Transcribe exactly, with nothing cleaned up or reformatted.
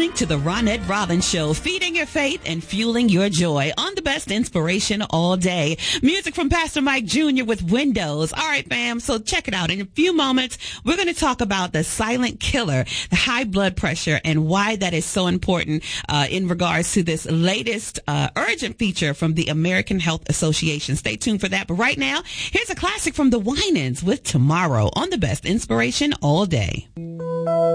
listening to the Ronette Robbins Show, feeding your faith and fueling your joy on the best inspiration all day. Music from Pastor Mike Junior with Windows. All right, fam, so check it out. In a few moments, we're going to talk about the silent killer, the high blood pressure, and why that is so important uh, in regards to this latest uh, urgent feature from the American Health Association. Stay tuned for that. But right now, here's a classic from the Winans with Tomorrow on the best inspiration all day.